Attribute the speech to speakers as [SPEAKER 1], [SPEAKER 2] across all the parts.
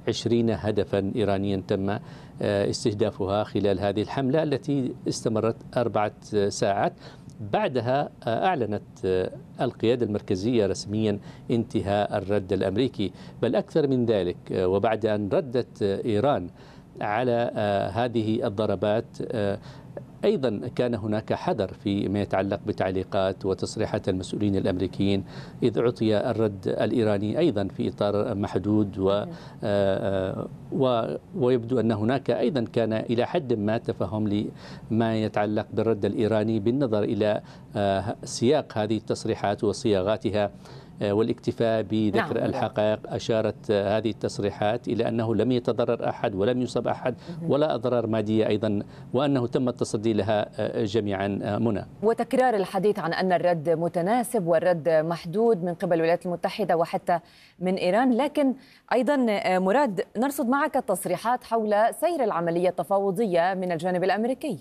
[SPEAKER 1] 20 هدفا إيرانيا تم استهدافها خلال هذه الحملة التي استمرت 4 ساعات. بعدها أعلنت القيادة المركزية رسميا انتهاء الرد الأمريكي، بل أكثر من ذلك، وبعد أن ردت إيران على هذه الضربات أيضا كان هناك حذر فيما يتعلق بتعليقات وتصريحات المسؤولين الأمريكيين، إذ أعطي الرد الإيراني أيضا في إطار محدود ويبدو أن هناك أيضا كان إلى حد ما تفهم لما يتعلق بالرد الإيراني بالنظر إلى سياق هذه التصريحات وصياغاتها والاكتفاء بذكر الحقائق. أشارت هذه التصريحات إلى أنه لم يتضرر أحد ولم يصب أحد ولا أضرار مادية أيضا، وأنه تم التصدي لها جميعا. منى،
[SPEAKER 2] وتكرار الحديث عن أن الرد متناسب والرد محدود من قبل الولايات المتحدة وحتى من إيران. لكن أيضا مراد، نرصد معك التصريحات حول سير العملية التفاوضية من الجانب الأمريكي.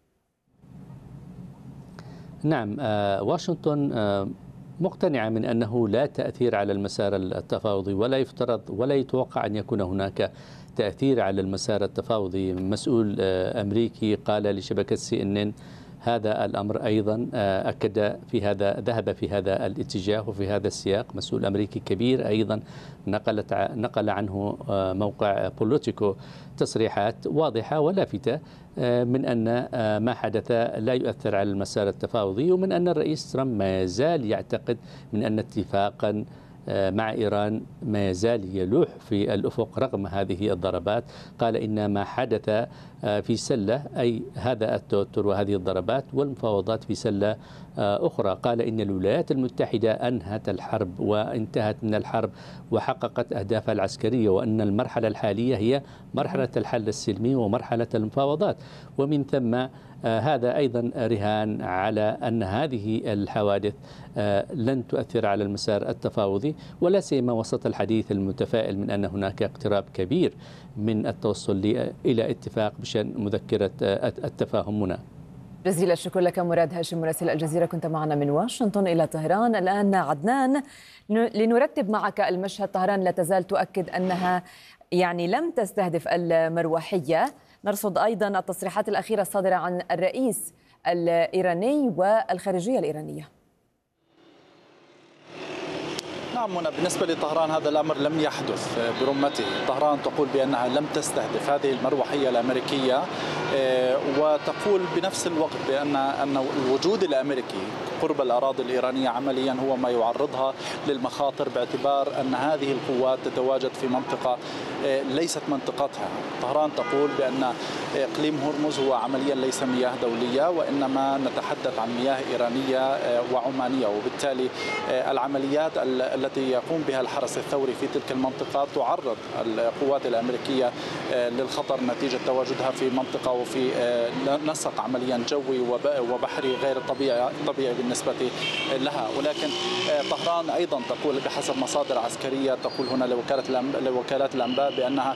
[SPEAKER 1] نعم، واشنطن مقتنعة من أنه لا تأثير على المسار التفاوضي، ولا يفترض ولا يتوقع أن يكون هناك تأثير على المسار التفاوضي. مسؤول أمريكي قال لشبكة CNN هذا الأمر أيضا، أكد في هذا، ذهب في هذا الاتجاه وفي هذا السياق. مسؤول أمريكي كبير أيضا نقل عنه موقع بوليتيكو تصريحات واضحة ولافتة من أن ما حدث لا يؤثر على المسار التفاوضي، ومن أن الرئيس ترامب ما يزال يعتقد من أن اتفاقا مع إيران ما يزال يلوح في الأفق رغم هذه الضربات. قال إن ما حدث في سلة، أي هذا التوتر وهذه الضربات والمفاوضات في سلة أخرى. قال إن الولايات المتحدة أنهت الحرب وانتهت من الحرب وحققت أهدافها العسكرية، وأن المرحلة الحالية هي مرحلة الحل السلمي ومرحلة المفاوضات. ومن ثم هذا أيضا رهان على أن هذه الحوادث لن تؤثر على المسار التفاوضي، ولا سيما وسط الحديث المتفائل من أن هناك اقتراب كبير من التوصل إلى اتفاق بشأن مذكرة التفاهم. منى،
[SPEAKER 2] جزيل الشكر لك مراد هاشم مراسل الجزيرة، كنت معنا من واشنطن إلى طهران. الآن عدنان، لنرتب معك المشهد. طهران لا تزال تؤكد أنها لم تستهدف المروحية. نرصد أيضا التصريحات الأخيرة الصادرة عن الرئيس الإيراني والخارجية الإيرانية.
[SPEAKER 3] نعم منى، بالنسبة لطهران هذا الأمر لم يحدث برمته. طهران تقول بأنها لم تستهدف هذه المروحية الأمريكية، وتقول بنفس الوقت بأن الوجود الأمريكي قرب الأراضي الإيرانية عمليا هو ما يعرضها للمخاطر، باعتبار أن هذه القوات تتواجد في منطقة ليست منطقتها. طهران تقول بأن إقليم هرمز هو عمليا ليس مياه دولية، وإنما نتحدث عن مياه إيرانية وعمانية، وبالتالي العمليات التي يقوم بها الحرس الثوري في تلك المنطقة تعرض القوات الأمريكية للخطر نتيجة تواجدها في منطقة وفي نسق عمليا جوي وبحري غير طبيعي بالنسبة لها. ولكن طهران أيضا تقول بحسب مصادر عسكرية، تقول هنا لوكالات الأنباء بأنها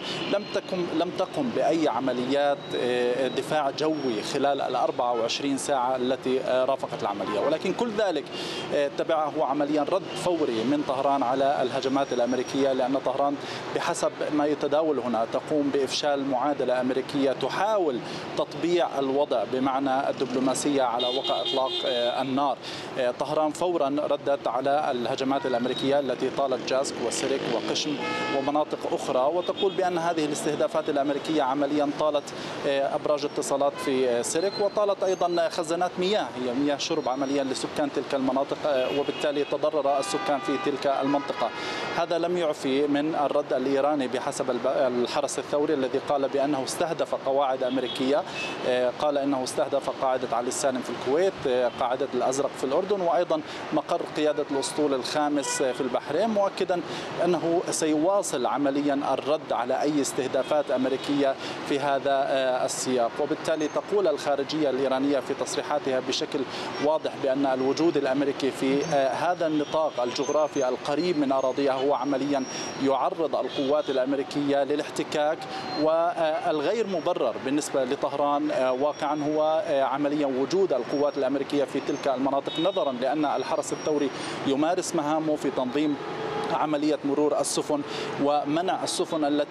[SPEAKER 3] لم تقم بأي عمليات دفاع جوي خلال 24 ساعة التي رافقت العملية، ولكن كل ذلك تبعه عمليا رد فوري من طهران على الهجمات الأمريكية، لأن طهران بحسب ما يتداول هنا تقوم بإفشال معادلة أمريكية تحاول تطبيع الوضع بمعنى الدبلوماسية على وقع إطلاق النار. طهران فورا ردت على الهجمات الأمريكية التي طالت جاسك وسيرك وقشم ومناطق أخرى، وتقول بأن هذه الاستهدافات الأمريكية عمليا طالت أبراج اتصالات في سيرك، وطالت أيضا خزانات مياه، هي مياه شرب عمليا لسكان تلك المناطق، وبالتالي تضرر السكان في تلك المنطقة. هذا لم يعفي من الرد الإيراني بحسب الحرس الثوري الذي قال بأنه استهدف قواعد أمريكية. قال أنه استهدف قاعدة علي السالم في الكويت، قاعدة الأزرق في الأردن، وأيضا مقر قيادة الأسطول الخامس في البحرين، مؤكدا أنه سيواصل عمليا الرد على أي استهدافات أمريكية في هذا السياق. وبالتالي تقول الخارجية الإيرانية في تصريحاتها بشكل واضح بأن الوجود الأمريكي في هذا النطاق الجغرافي القريب من أراضيها هو عمليا يعرض القوات الأمريكية للاحتكاك، والغير مبرر بالنسبة لطهران واقعا هو عمليا وجود القوات الأمريكية في تلك المناطق، نظرا لأن الحرس الثوري يمارس مهامه في تنظيم عملية مرور السفن ومنع السفن التي